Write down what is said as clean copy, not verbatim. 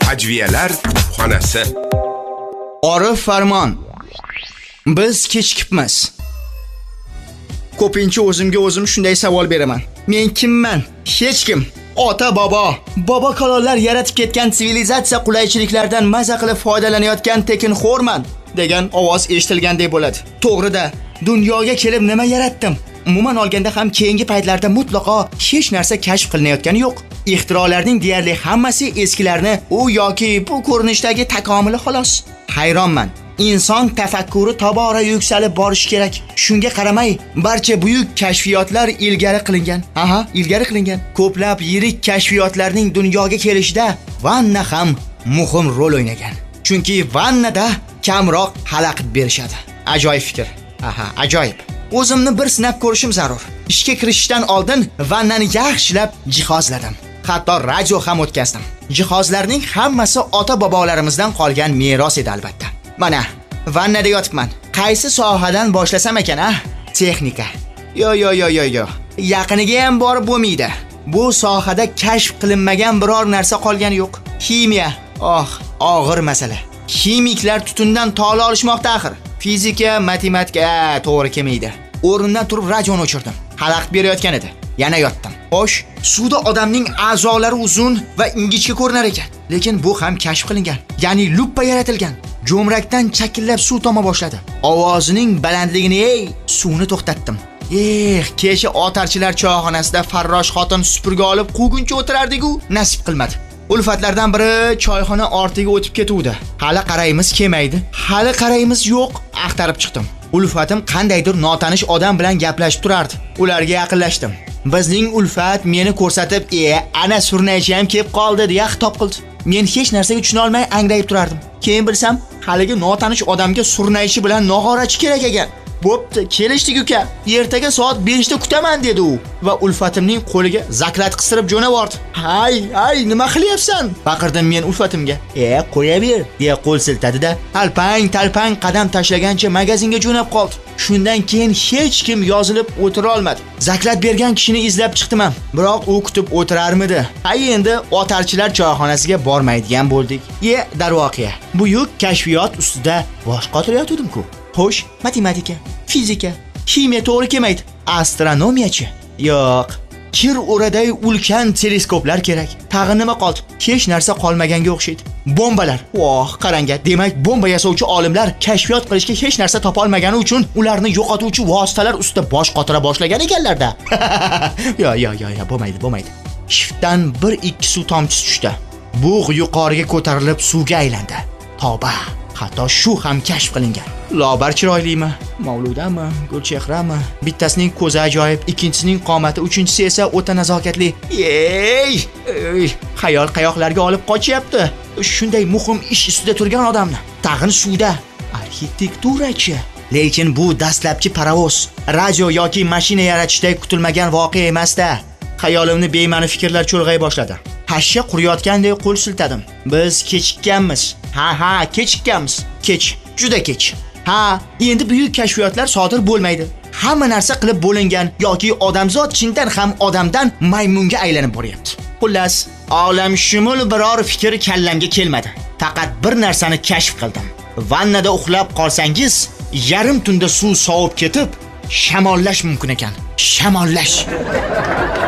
Hajviyalar kutubxonasi. Orif Farmon. Biz kechikibmiz. Ko'pincha o'zimga o'zim shunday savol beraman. Men kimman? Hech kim. Ota bobo kalonlar yaratib ketgan sivilizatsiya qulaychiliklardan maza qilib foydalanayotgan tekinxo'rman degan ovoz eshitilgandek bo'ladi. To'g'rida, dunyoga kelib nima yaratdim? Umuman olganda ham keyingi paytlarda mutlaqo hech narsa kashf qilinayotgani yo'q. Ixtirolarning deyarli hammasi eskilarni u yoki bu ko'rinishdagi takomili xolos. Hayronman. İnson tafakkuri tobora yuksalib borishi kerak. Shunga qaramay, barcha buyuk kashfiyotlar ilgari qilingan. Ilgari qilingan. Ko'plab yirik kashfiyotlarning dunyoga kelishida vanna ham muhim rol o'ynagan. Chunki vannada kamroq xalaqit berishadi. Ajoyib fikr. Ajoyib. O'zimni bir sinab ko'rishim zarur. Ishga kirishdan oldin vannani yaxshilab jihozladim. Hatto radio ham o'tkazdim. Jihozlarning hammasi ota-bobolarimizdan qolgan meros edi albatta. Mana, vannada yotibman. Qaysi sohadan boshlasam ekan, Texnika. Yo. Yaqiniga ham borib bo'lmaydi. Bu sohada kashf qilinmagan biror narsa qolgani yo'q. Ximiya. Og'ir masala. Ximiklar tutundan tola olishmoqda axir. Fizika, matematika to'g'ri kelmaydi. O'rnimdan turib radioni o'chirdim. Xalaqit berayotgan edi. Yana yotdim. Xo'sh, suvda odamning a'zolari uzun va ingichka ko'rinar ekan. Lekin bu ham kashf qilingan. Ya'ni lupa yaratilgan. Jo'mrakdan chakillab suv toma boshladi. Ovozining balandligini suvni to'xtatdim. Kecha otarchilar choyxonasida farrosh xotin supurga olib quvguncha o'tirardik-ku, nasib qilmadi. Ulfatlardan biri choyxona ortiga o'tib ketuvdi. Hali qaraymiz kelmaydi. Hali qaraymiz yo'q, axtarib chiqdim. Ulfatim qandaydir notanish odam bilan gaplashib turardi. Ularga yaqinlashdim. Bizning Ulfat meni ko'rsatib, ana surnaychi ham kelib qoldi deya xitob qildi. Men hech narsaga tushuna olmay angrayib turardim. Keyin bilsam, haligi notanish odamga surnaychi bilan nog'orachi kerak ekan. Bo'pti, kelishdik uka. Ertaga soat 5 da kutaman dedi u va Ulfatimning qo'liga zaklat qistirib jo'navordi. Hay, nima qilyapsan? Baqirdim men Ulfatimga. Qo'yaver, deya qo'l siltadi-da, talpang qadam tashlagancha magazinga jo'nab qoldi. Shundan keyin hech kim yozilib o'tira olmadi. Zaklat bergan kishini izlab chiqdim ham. Biroq u kutib o'tirarmidi? Endi otarchilar choyxonasiga bormaydigan bo'ldik. Darvoqe. Buyuk kashfiyot ustida bosh qotirayotgandim-ku. Xo'sh, matematika, fizika, ximiya to'g'ri kelmaydi. Astronomiyachi? Yo'q. Kir o'raday ulkan teleskoplar kerak. Tag'in nima qoldi? Hech narsa qolmaganga o'xshaydi. Bombalar. Qarang, demak bomba yasovchi olimlar kashfiyot qilishga hech narsa topa olmagani uchun ularni yo'qotuvchi vositalar ustida bosh qotira boshlagan ekanlar-da. Yo, bo'lmaydi. Shiftdan 1-2 suv tomchisi tushdi. Bug' yuqoriga ko'tarilib suvga aylandi. Tavba. Hatto shu ham kashf qilingan. Lobar chiroylimi? Mavludami? Gulchehrami? Bittasining ko'zi ajoyib, ikkinchisining qomati, uchinchisi esa o'ta nazokatli. Xayol qayoqlarga olib qochyapti. Shunday muhim ish ustida turgan odamni. Tag'in suvda. Arxitekturachi. Lekin bu dastlabki parovoz. Radio yoki mashina yaratishda kutilmagan voqea emas-da. Xayolimni bema'ni fikrlar cho'lg'ay boshladi. Hashsha quriyotgandek qo'l siltadim. Biz kechikkanmiz. Kechikkanmiz. Juda kech. Endi buyuk kashfiyotlar sodir bo'lmaydi. Hamma narsa qilib bo'lingan yoki odamzod chindan ham odamdan maymunga aylanib boryapti. Xullas, olamshumul biror fikr kallamga kelmadi. Faqat bir narsani kashf qildim. Vannada uxlab qolsangiz, yarim tunda suv sovib ketib, shamollash mumkin ekan. Shamollash.